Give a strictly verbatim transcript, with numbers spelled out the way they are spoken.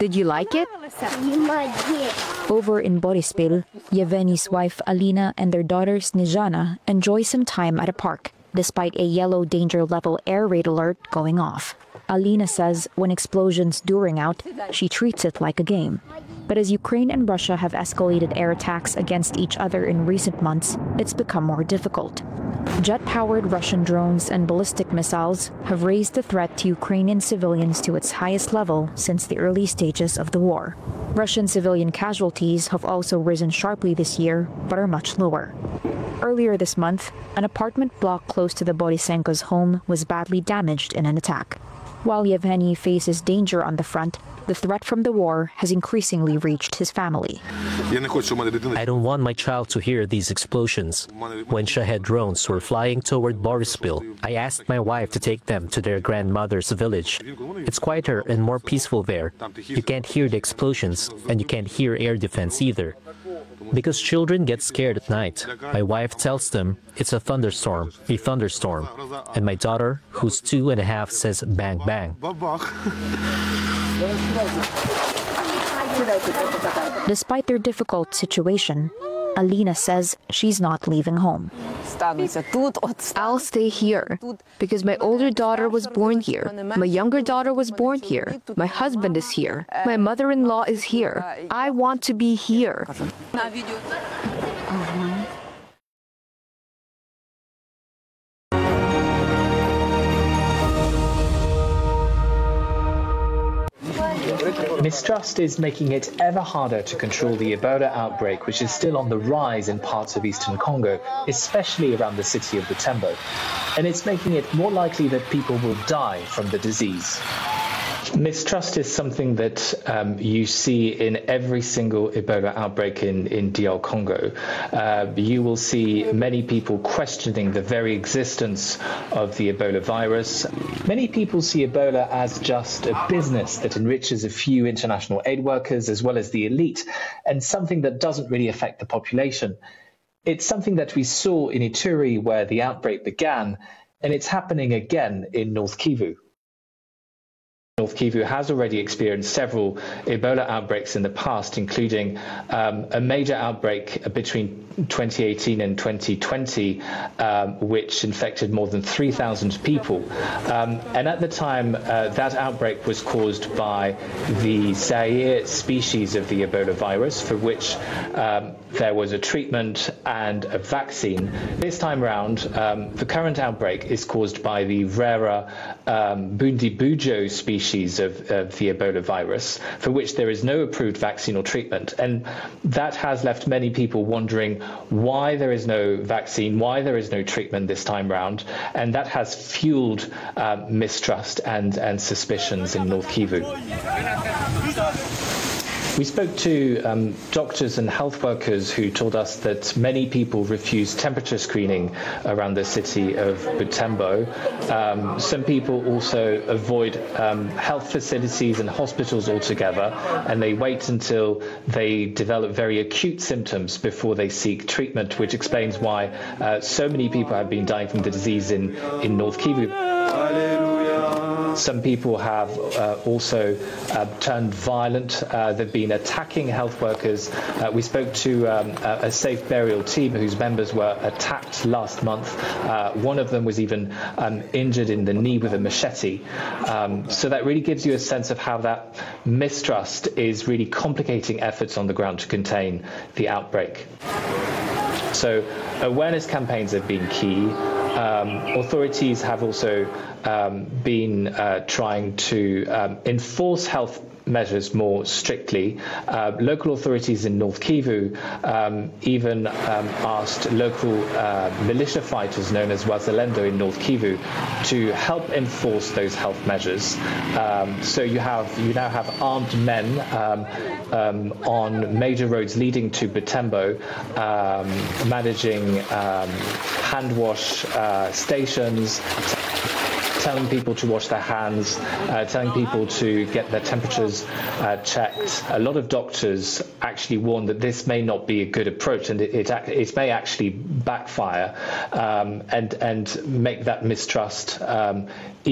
Did you like it? Over in Borispil, Yevgeny's wife Alina and their daughter Snezhana enjoy some time at a park, despite a yellow danger level air raid alert going off. Alina says when explosions do ring out, she treats it like a game. But as Ukraine and Russia have escalated air attacks against each other in recent months, it's become more difficult. Jet-powered Russian drones and ballistic missiles have raised the threat to Ukrainian civilians to its highest level since the early stages of the war. Russian civilian casualties have also risen sharply this year, but are much lower. Earlier this month, an apartment block close to the Borisenko's home was badly damaged in an attack. While Yevgeny faces danger on the front, the threat from the war has increasingly reached his family. I don't want my child to hear these explosions. When Shahed drones were flying toward Borispil, I asked my wife to take them to their grandmother's village. It's quieter and more peaceful there. You can't hear the explosions, and you can't hear air defense either. Because children get scared at night, my wife tells them it's a thunderstorm, a thunderstorm. And my daughter, who's two and a half, says bang bang. Despite their difficult situation, Alina says she's not leaving home. I'll stay here because my older daughter was born here. My younger daughter was born here. My husband is here. My mother-in-law is here. I want to be here. Mistrust is making it ever harder to control the Ebola outbreak, which is still on the rise in parts of eastern Congo, especially around the city of Butembo. And it's making it more likely that people will die from the disease. Mistrust is something that um, you see in every single Ebola outbreak in, in D R Congo. Uh, you will see many people questioning the very existence of the Ebola virus. Many people see Ebola as just a business that enriches a few international aid workers as well as the elite, and something that doesn't really affect the population. It's something that we saw in Ituri where the outbreak began, and it's happening again in North Kivu. North Kivu has already experienced several Ebola outbreaks in the past, including um, a major outbreak between twenty eighteen and twenty twenty, um, which infected more than three thousand people. Um, and at the time, uh, that outbreak was caused by the Zaire species of the Ebola virus, for which um, there was a treatment and a vaccine. This time around, um, the current outbreak is caused by the rarer um, Bundibugyo species Of, of the Ebola virus, for which there is no approved vaccine or treatment. And that has left many people wondering why there is no vaccine, why there is no treatment this time round. And that has fueled uh, mistrust and, and suspicions in North Kivu. We spoke to um, doctors and health workers who told us that many people refuse temperature screening around the city of Butembo. Um, some people also avoid um, health facilities and hospitals altogether, and they wait until they develop very acute symptoms before they seek treatment, which explains why uh, so many people have been dying from the disease in, in North Kivu. Some people have uh, also uh, turned violent. Uh, they've been attacking health workers. Uh, we spoke to um, a, a safe burial team whose members were attacked last month. Uh, one of them was even um, injured in the knee with a machete. Um, so that really gives you a sense of how that mistrust is really complicating efforts on the ground to contain the outbreak. So awareness campaigns have been key. Um, authorities have also um, been uh, trying to um, enforce health measures more strictly. Uh, local authorities in North Kivu um, even um, asked local uh, militia fighters known as Wazalendo in North Kivu to help enforce those health measures. Um, so you have you now have armed men um, um, on major roads leading to Butembo, um, managing um, hand wash uh, stations, telling people to wash their hands, uh, telling people to get their temperatures uh, checked. A lot of doctors actually warn that this may not be a good approach, and it, it, it may actually backfire um, and, and make that mistrust um,